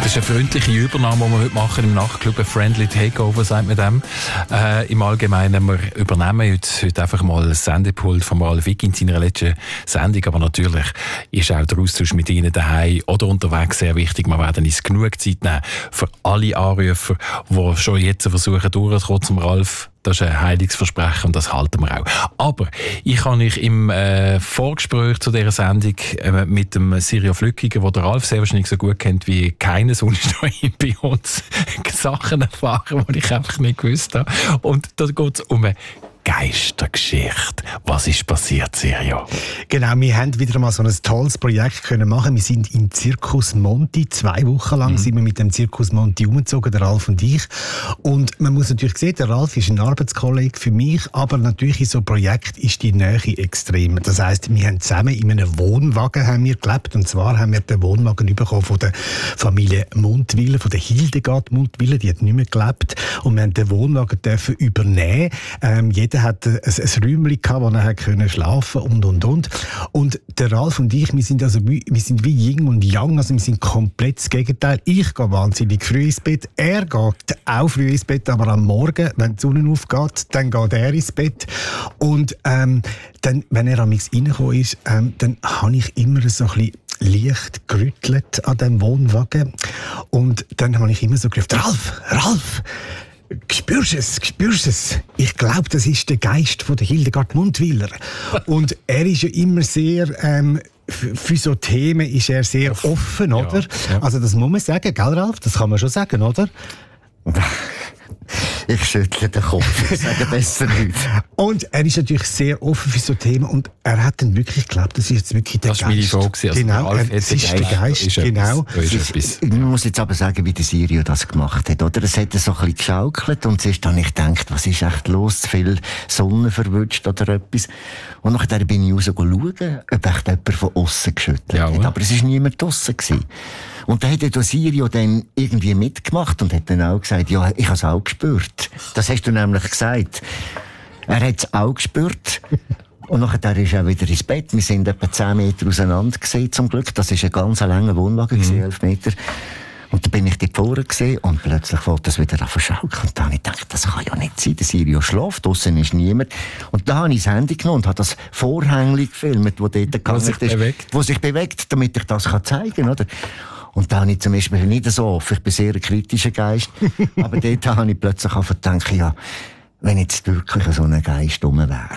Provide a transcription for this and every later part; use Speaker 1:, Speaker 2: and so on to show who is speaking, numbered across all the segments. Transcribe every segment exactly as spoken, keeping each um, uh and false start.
Speaker 1: Das ist eine freundliche Übernahme, die wir heute machen im Nachtclub. Ein Friendly Takeover, sagt man dem. Äh, Im Allgemeinen, wir übernehmen heute, heute einfach mal das Sendepult von Ralf Wick in seiner letzten Sendung. Aber natürlich ist auch der Austausch mit Ihnen daheim oder unterwegs sehr wichtig. Wir werden uns genug Zeit nehmen für alle Anrufer, die schon jetzt versuchen, durchzukommen zum Ralf. Das ist ein Heilungsversprechen und das halten wir auch. Aber ich habe mich im äh, Vorgespräch zu dieser Sendung äh, mit dem Sirio Flückiger, den der Ralf sehr wahrscheinlich so gut kennt wie keiner sonst bei uns, Sachen erfahren, die ich einfach nicht gewusst habe. Und da geht es um eine Geistergeschichte. Was ist passiert, Sirio?
Speaker 2: Genau, wir haben wieder mal so ein tolles Projekt können machen. Wir sind im Zirkus Monti. Zwei Wochen lang mhm. sind wir mit dem Zirkus Monti umgezogen, der Ralf und ich. Und man muss natürlich sehen, der Ralf ist ein Arbeitskollege für mich, aber natürlich in so einem Projekt ist die Nähe extrem. Das heisst, wir haben zusammen in einem Wohnwagen haben wir gelebt. Und zwar haben wir den Wohnwagen bekommen von der Familie Mundwiller, von der Hildegard Mundwiller. Die hat nicht mehr gelebt. Und wir haben den Wohnwagen dürfen übernehmen. Ähm, jeder hat ein, ein Räumchen gehabt, wo er können schlafen und und und. Und der Ralf und ich, wir sind also wie, wir sind wie Yin und Yang, also wir sind komplett das Gegenteil. Ich gehe wahnsinnig früh ins Bett, er geht auch früh ins Bett, aber am Morgen, wenn die Sonne aufgeht, dann geht er ins Bett. Und ähm, dann, wenn er am Mix reingekommen ist, ähm, dann habe ich immer so ein bisschen leicht gerüttelt an diesem Wohnwagen. Und dann habe ich immer so gerufen, Ralf, Ralf! Spürst du es? Spürst du es? Ich glaube, das ist der Geist von der Hildegard Mundwiller. Und er ist ja immer sehr, ähm, für so Themen ist er sehr offen, oder? Ja, ja. Also das muss man sagen, gell, Ralf? Das kann man schon sagen, oder?
Speaker 3: Ich schüttle den Kopf, ich sage besser nicht.
Speaker 2: Und er ist natürlich sehr offen für so Themen und er hat dann wirklich geglaubt, das ist jetzt wirklich der
Speaker 1: das
Speaker 2: Geist.
Speaker 1: Das war meine Frage. Also
Speaker 2: genau, er, es ist der Geist, ist genau.
Speaker 3: Etwas, ich muss jetzt aber sagen, wie der Sirio das gemacht hat, oder? Es hat so ein bisschen geschaukelt und zuerst habe ich gedacht, was ist echt los, zu viel Sonne verwünscht oder etwas. Und nachher bin ich raus schauen, ob echt jemand von aussen geschüttelt ja, hat. Aber es war niemand draussen gewesen. Und da hat der Sirio dann irgendwie mitgemacht und hat dann auch gesagt, ja, ich habe es auch gespürt. Das hast du nämlich gesagt. Er hat es auch gespürt. Und nachher ist er auch wieder ins Bett. Wir sind etwa zehn Meter auseinander gesehen, zum Glück. Das war ein ganz langer Wohnwagen, mhm. elf Meter. Und dann bin ich dort vorne gesehen und plötzlich wollte das wieder verschaukeln. Und dann habe ich gedacht, das kann ja nicht sein. Der Sirio schläft, draussen ist niemand. Und dann habe ich das Handy genommen und habe das Vorhängchen gefilmt, das dort gegangen ist, bewegt. Wo sich bewegt, damit ich das zeigen kann, oder? Und da habe ich zum Beispiel nicht so offen, ich bin sehr ein kritischer Geist, aber dort habe ich plötzlich auch gedacht, ja, wenn jetzt wirklich so ein Geist rum wäre.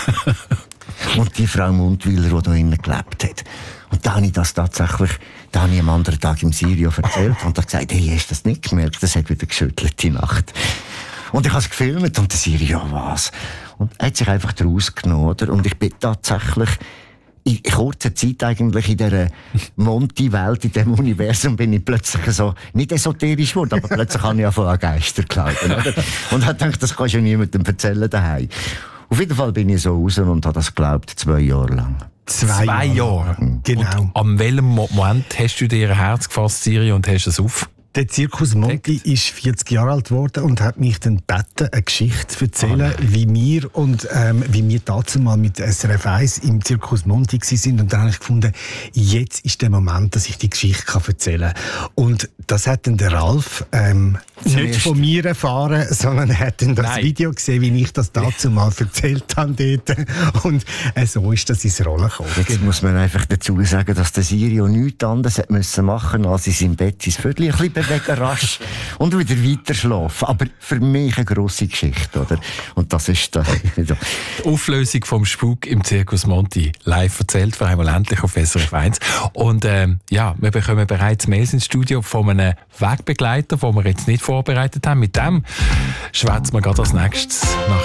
Speaker 3: Und die Frau Mundwiller, die da innen gelebt hat. Und da habe ich das tatsächlich, da habe ich am anderen Tag im Sirio erzählt und habe gesagt, hey, hast du das nicht gemerkt? Das hat wieder geschüttelt die Nacht. Und ich habe es gefilmt und der Sirio, was? Und er hat sich einfach daraus genommen, oder? Und ich bin tatsächlich, in kurzer Zeit eigentlich in dieser Monti-Welt, in diesem Universum, bin ich plötzlich so, nicht esoterisch geworden, aber plötzlich habe ich angefangen an Geister glauben, oder? Und habe gedacht, das kannst du ja niemandem erzählen daheim. Auf jeden Fall bin ich so raus und habe das geglaubt, zwei Jahre lang.
Speaker 1: Zwei, zwei Jahre? Jahre.
Speaker 2: Mhm. Genau.
Speaker 1: Und an welchem Moment hast du dir ein Herz gefasst, Siri, und hast es auf?
Speaker 2: Der Zirkus Monti ist vierzig Jahre alt geworden und hat mich dann gebeten, eine Geschichte zu erzählen, oh wie wir und ähm, wie wir dazu mal mit S R F eins im Zirkus Monti waren. Und dann habe ich gefunden, jetzt ist der Moment, dass ich die Geschichte kann erzählen kann. Und das hat dann der Ralf ähm, nicht von mir erfahren, sondern er hat dann das Nein. Video gesehen, wie ich das dazu mal erzählt habe dort. Und äh, so ist das ins Rollen gekommen.
Speaker 3: Jetzt muss man einfach dazu sagen, dass der Sirio nichts anderes hat müssen machen, als in seinem Bett sein Viertel ein bisschen wegen rasch und wieder weiter schlafen. Aber für mich eine grosse Geschichte, oder? Und das ist da.
Speaker 1: Die Auflösung vom Spuk im Zirkus Monti live erzählt, vor einmal endlich auf S R F eins. Und ähm, ja, wir bekommen bereits Mails ins Studio von einem Wegbegleiter, den wir jetzt nicht vorbereitet haben. Mit dem schwätzen wir gerade als nächstes nach